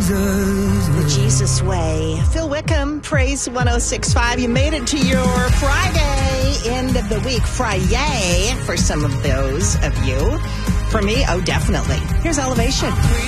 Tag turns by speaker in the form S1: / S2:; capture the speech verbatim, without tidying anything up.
S1: Jesus.
S2: The Jesus Way. Phil Wickham, Praise one oh six point five. You made it to your Friday, end of the week. Friday for some of those of you. For me, oh, definitely. Here's Elevation.